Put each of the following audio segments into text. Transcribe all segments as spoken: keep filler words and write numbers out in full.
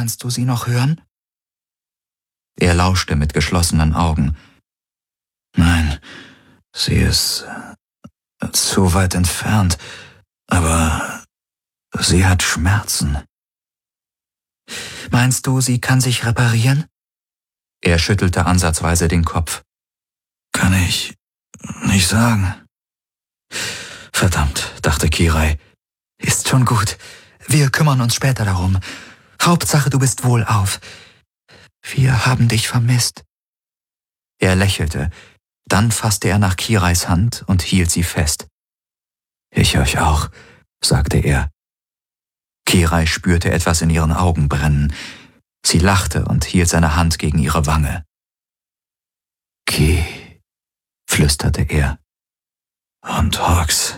Kannst du sie noch hören?« Er lauschte mit geschlossenen Augen. »Nein, sie ist zu weit entfernt, aber sie hat Schmerzen.« »Meinst du, sie kann sich reparieren?« Er schüttelte ansatzweise den Kopf. »Kann ich nicht sagen.« »Verdammt«, dachte Kirai. »Ist schon gut. Wir kümmern uns später darum. Hauptsache, du bist wohlauf. Wir haben dich vermisst.« Er lächelte. Dann fasste er nach Kirais Hand und hielt sie fest. »Ich euch auch«, sagte er. Kirai spürte etwas in ihren Augen brennen. Sie lachte und hielt seine Hand gegen ihre Wange. »Ki«, flüsterte er. »Und Hawks.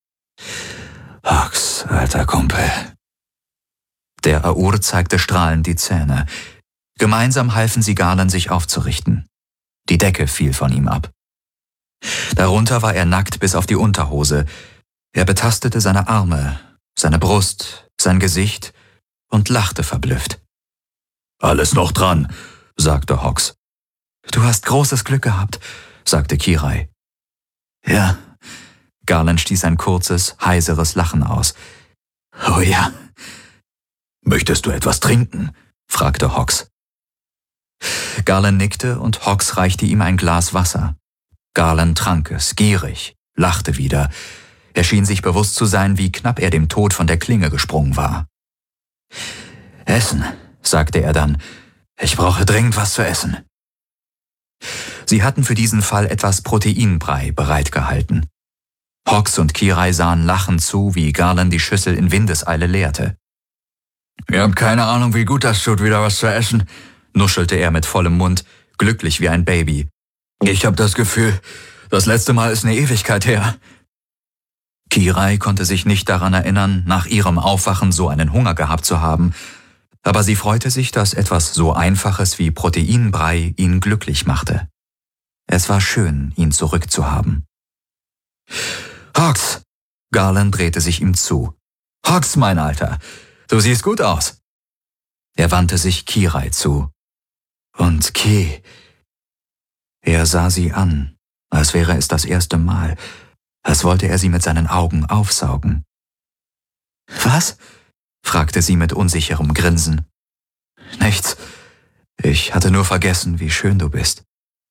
Hawks, alter Kumpel.« Der Aur zeigte strahlend die Zähne. Gemeinsam halfen sie Garland, sich aufzurichten. Die Decke fiel von ihm ab. Darunter war er nackt bis auf die Unterhose. Er betastete seine Arme, seine Brust, sein Gesicht und lachte verblüfft. »Alles noch dran«, sagte Hawks. »Du hast großes Glück gehabt«, sagte Kirai. »Ja.« Garland stieß ein kurzes, heiseres Lachen aus. »Oh ja.« »Möchtest du etwas trinken?« fragte Hawks. Garland nickte und Hawks reichte ihm ein Glas Wasser. Garland trank es, gierig, lachte wieder. Er schien sich bewusst zu sein, wie knapp er dem Tod von der Klinge gesprungen war. »Essen«, sagte er dann. »Ich brauche dringend was zu essen.« Sie hatten für diesen Fall etwas Proteinbrei bereitgehalten. Hawks und Kirai sahen lachend zu, wie Garland die Schüssel in Windeseile leerte. »Ihr habt keine Ahnung, wie gut das tut, wieder was zu essen«, nuschelte er mit vollem Mund, glücklich wie ein Baby. »Ich habe das Gefühl, das letzte Mal ist eine Ewigkeit her.« Kirai konnte sich nicht daran erinnern, nach ihrem Aufwachen so einen Hunger gehabt zu haben, aber sie freute sich, dass etwas so Einfaches wie Proteinbrei ihn glücklich machte. Es war schön, ihn zurückzuhaben. »Hawks«, Garland drehte sich ihm zu. »Hawks, mein Alter, du siehst gut aus.« Er wandte sich Kirai zu. »Und Ki.« Er sah sie an, als wäre es das erste Mal, als wollte er sie mit seinen Augen aufsaugen. »Was?« fragte sie mit unsicherem Grinsen. »Nichts. Ich hatte nur vergessen, wie schön du bist.«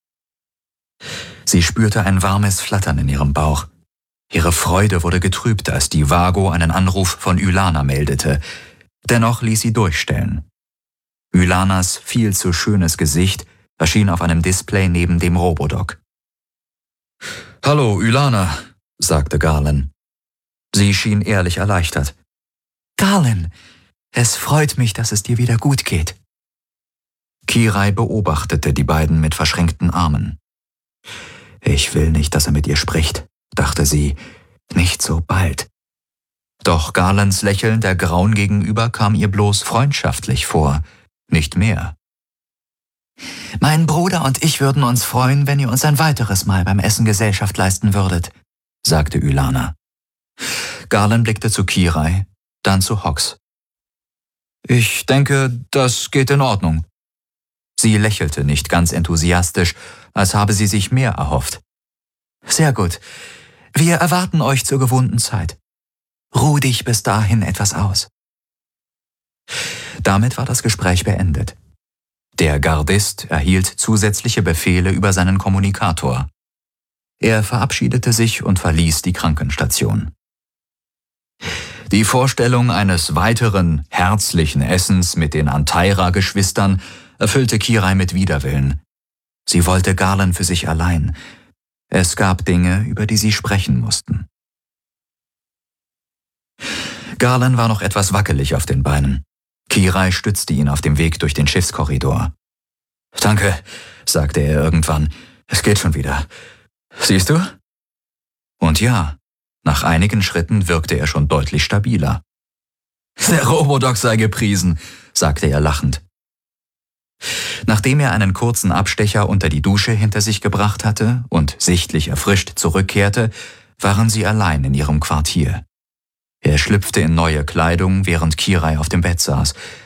Sie spürte ein warmes Flattern in ihrem Bauch. Ihre Freude wurde getrübt, als die Vago einen Anruf von Ylana meldete. Dennoch ließ sie durchstellen. Ylanas viel zu schönes Gesicht erschien auf einem Display neben dem Robodoc. »Hallo, Ylana«, sagte Garland. Sie schien ehrlich erleichtert. »Garland, es freut mich, dass es dir wieder gut geht.« Kirai beobachtete die beiden mit verschränkten Armen. »Ich will nicht, dass er mit ihr spricht«, dachte sie. »Nicht so bald.« Doch Garlands Lächeln der Grauen gegenüber kam ihr bloß freundschaftlich vor, nicht mehr. »Mein Bruder und ich würden uns freuen, wenn ihr uns ein weiteres Mal beim Essen Gesellschaft leisten würdet«, sagte Ylana. Garland blickte zu Kirai, dann zu Hawks. »Ich denke, das geht in Ordnung.« Sie lächelte nicht ganz enthusiastisch, als habe sie sich mehr erhofft. »Sehr gut. Wir erwarten euch zur gewohnten Zeit. Ruh dich bis dahin etwas aus.« Damit war das Gespräch beendet. Der Gardist erhielt zusätzliche Befehle über seinen Kommunikator. Er verabschiedete sich und verließ die Krankenstation. Die Vorstellung eines weiteren herzlichen Essens mit den Antaira-Geschwistern erfüllte Kirai mit Widerwillen. Sie wollte Garland für sich allein. Es gab Dinge, über die sie sprechen mussten. Garland war noch etwas wackelig auf den Beinen. Kirai stützte ihn auf dem Weg durch den Schiffskorridor. »Danke«, sagte er irgendwann. »Es geht schon wieder. Siehst du?« Und ja, nach einigen Schritten wirkte er schon deutlich stabiler. »Der Robodoc sei gepriesen«, sagte er lachend. Nachdem er einen kurzen Abstecher unter die Dusche hinter sich gebracht hatte und sichtlich erfrischt zurückkehrte, waren sie allein in ihrem Quartier. Er schlüpfte in neue Kleidung, während Kirai auf dem Bett saß.